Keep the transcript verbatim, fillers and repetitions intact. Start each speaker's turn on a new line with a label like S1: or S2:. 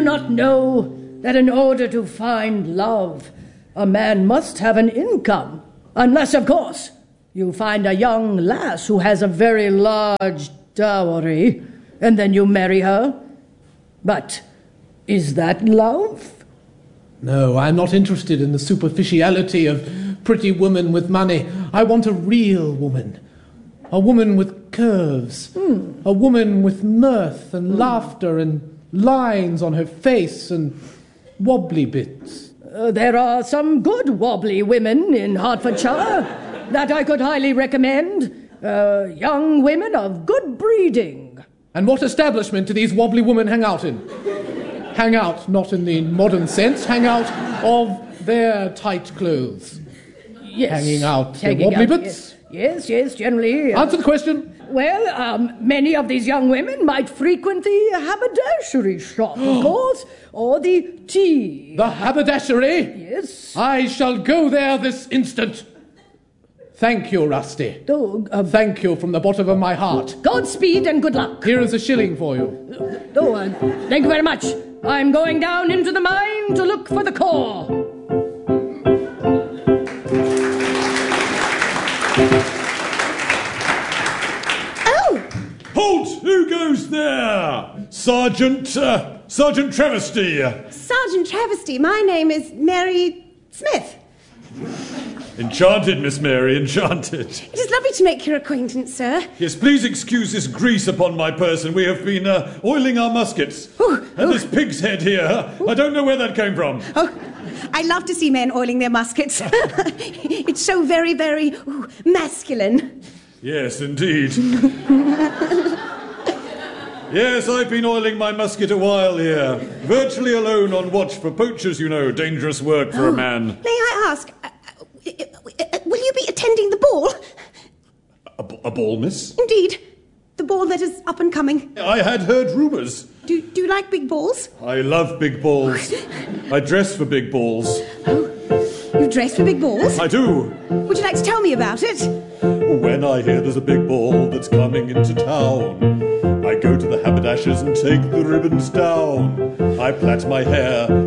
S1: not know that in order to find love, a man must have an income? Unless, of course, you find a young lass who has a very large dowry, and then you marry her. But is that love?
S2: No, I'm not interested in the superficiality of pretty women with money. I want a real woman. A woman with curves. Mm. A woman with mirth and mm. laughter and lines on her face and wobbly bits.
S1: Uh, there are some good wobbly women in Hertfordshire that I could highly recommend. Uh, young women of good breeding.
S2: And what establishment do these wobbly women hang out in? Hang out, not in the modern sense, hang out of their tight clothes.
S1: Yes.
S2: Hanging out
S1: Hanging
S2: their wobbly
S1: out,
S2: bits.
S1: Yes, yes, yes generally. Uh,
S2: Answer the question.
S1: Well, um, many of these young women might frequent the haberdashery shop, of course, or the tea.
S2: The haberdashery?
S1: Yes.
S2: I shall go there this instant. Thank you, Rusty.
S1: Oh, um,
S2: Thank you from the bottom of my heart.
S1: Godspeed and good luck.
S2: Here is a shilling for you.
S1: Oh, uh, thank you very much. I'm going down into the mine to look for the core.
S3: Halt! Who goes there? Sergeant, uh, Sergeant Travesty.
S4: Sergeant Travesty, my name is Mary Smith.
S3: Enchanted, Miss Mary, enchanted.
S4: It is lovely to make your acquaintance, sir.
S3: Yes, please excuse this grease upon my person. We have been uh, oiling our muskets. Ooh, and ooh. This pig's head here, ooh. I don't know where that came from.
S4: Oh, I love to see men oiling their muskets. It's so very, very ooh, masculine.
S3: Yes, indeed. Yes, I've been oiling my musket a while here. Virtually alone on watch for poachers, you know. Dangerous work for
S4: oh,
S3: a man.
S4: May I ask, uh, uh, will you be attending the ball?
S3: A, b- a ball, miss?
S4: Indeed. The ball that is up and coming.
S3: I had heard rumours.
S4: Do, do you like big balls?
S3: I love big balls. I dress for big balls.
S4: Oh, you dress for big balls?
S3: I do.
S4: Would you like to tell me about it?
S3: When I hear there's a big ball that's coming into town, I go to the haberdashers and take the ribbons down. I plait my hair